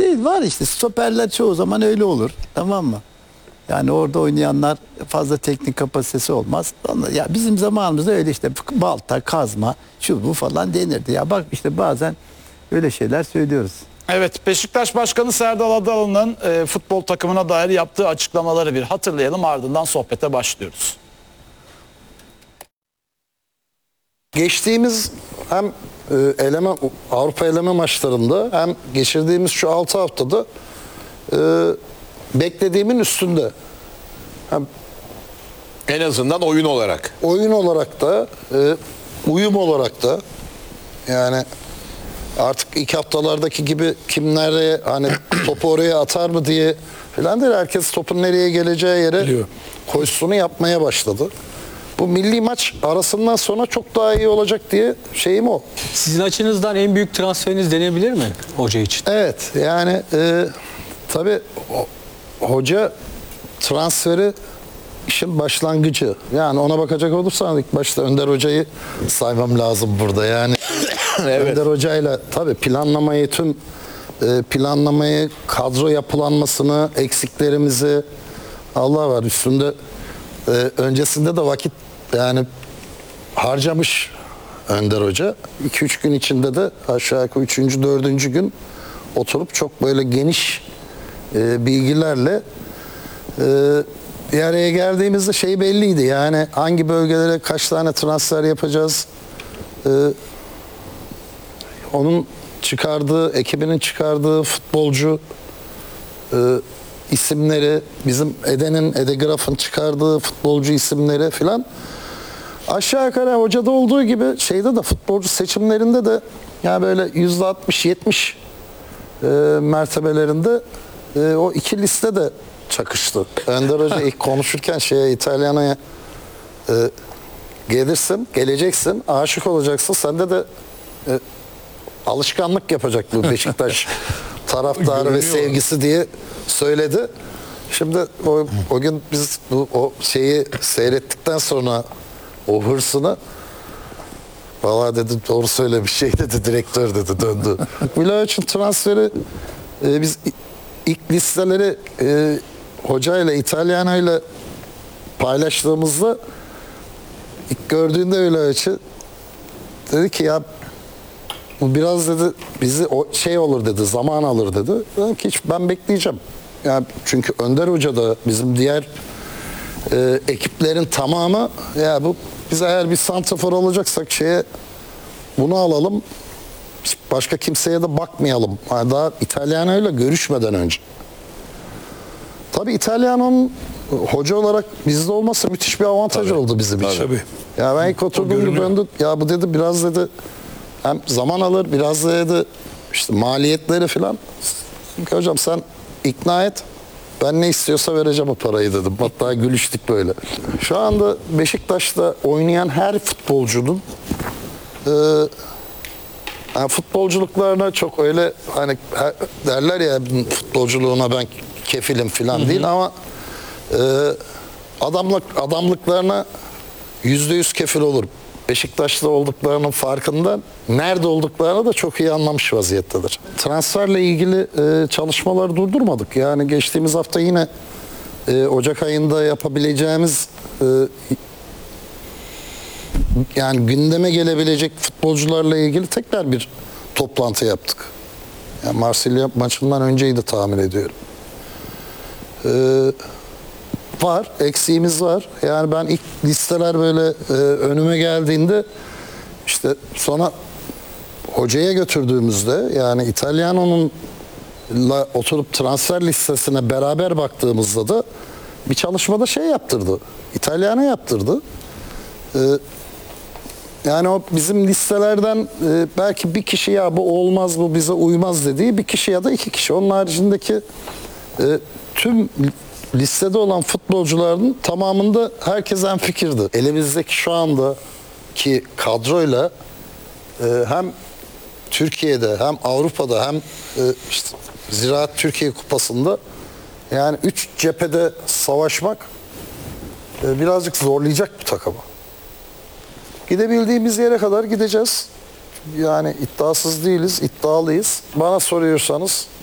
değil, var işte. Stoperler çoğu zaman öyle olur. Tamam mı? Yani orada oynayanlar fazla teknik kapasitesi olmaz. Ya bizim zamanımızda öyle işte balta, kazma, şu bu falan denirdi. Ya bak işte bazen öyle şeyler söylüyoruz. Evet, Beşiktaş Başkanı Serdal Adalı'nın futbol takımına dair yaptığı açıklamaları bir hatırlayalım, ardından sohbete başlıyoruz. Geçtiğimiz hem Avrupa eleme maçlarında hem geçirdiğimiz şu 6 haftada beklediğimin üstünde. Hem En azından oyun olarak. oyun olarak da uyum olarak da yani artık ilk haftalardaki gibi kim nereye hani topu oraya atar mı diye falan değil. Herkes topun nereye geleceği yere koşusunu yapmaya başladı. Bu milli maç arasından sonra çok daha iyi olacak diye şeyim o. Sizin açınızdan en büyük transferiniz denebilir mi hoca için? Evet yani tabii hoca transferi işin başlangıcı. Yani ona bakacak olursan ilk başta Önder Hoca'yı saymam lazım burada yani. Evet. Önder Hoca'yla tabii planlamayı, kadro yapılanmasını, eksiklerimizi Allah var üstünde öncesinde de vakit yani harcamış Önder Hoca. 2-3 gün içinde de aşağı yukarı 3. 4. gün oturup çok böyle geniş bilgilerle bir araya geldiğimizde şey belliydi yani hangi bölgelere kaç tane transfer yapacağız, onun çıkardığı, ekibinin çıkardığı futbolcu isimleri, bizim Ede Graf'ın çıkardığı futbolcu isimleri filan aşağı yukarı hocada olduğu gibi şeyde de futbolcu seçimlerinde de yani böyle %60-70 mertebelerinde o iki liste de çakıştı. Önder Hoca ilk konuşurken İtalyana'ya geleceksin, aşık olacaksın. Sende de alışkanlık yapacak bu Beşiktaş taraftarı ve sevgisi diye söyledi. Şimdi o gün biz o şeyi seyrettikten sonra o hırsını vallahi dedi doğru söyle bir şey dedi direktör dedi döndü. Vlahovic'in transferi biz ilk listeleri hocayla İtalyana'yla paylaştığımızda ilk gördüğünde Vlahovic'i dedi ki ya bu biraz dedi bizi şey olur dedi zaman alır dedi. Dedim ki hiç ben bekleyeceğim. Yani çünkü Önder Hoca da bizim diğer ekiplerin tamamı ya bu biz eğer bir santrafor alacaksak bunu alalım. Başka kimseye de bakmayalım. Yani daha İtalyano'yla görüşmeden önce. Tabii İtalyano'nun hoca olarak bizde olması müthiş bir avantaj oldu bizim için. Tabii. Ya ben ilk oturduğumda döndüm. Ya bu dedi biraz dedi hem zaman alır biraz da dedi işte maliyetleri falan. Dedim ki hocam sen ikna et. Ben ne istiyorsa vereceğim o parayı dedim. Hatta gülüştük böyle. Şu anda Beşiktaş'ta oynayan her futbolcunun yani futbolculuklarına çok öyle hani derler ya futbolculuğuna ben kefilim falan değil ama adamlıklarına %100 kefil olur. Beşiktaş'ta olduklarının farkında, nerede olduklarını da çok iyi anlamış vaziyettedir. Transferle ilgili çalışmaları durdurmadık. Yani geçtiğimiz hafta yine Ocak ayında yapabileceğimiz yani gündeme gelebilecek futbolcularla ilgili tekrar bir toplantı yaptık. Yani Marsilya maçından önceydi tahmin ediyorum. Var, eksiğimiz var. Yani ben ilk listeler böyle önüme geldiğinde işte sonra hocaya götürdüğümüzde yani İtalyano'nun oturup transfer listesine beraber baktığımızda da bir çalışmada yaptırdı. İtalyano yaptırdı. Yani o bizim listelerden belki bir kişi ya bu olmaz bu bize uymaz dediği bir kişi ya da iki kişi. Onun haricindeki tüm listede olan futbolcuların tamamında herkes hemfikirdi. Elimizdeki şu andaki kadroyla hem Türkiye'de hem Avrupa'da hem işte Ziraat Türkiye Kupası'nda yani 3 cephede savaşmak birazcık zorlayacak bu takımı. Gidebildiğimiz yere kadar gideceğiz. Yani iddiasız değiliz, iddialıyız. Bana soruyorsanız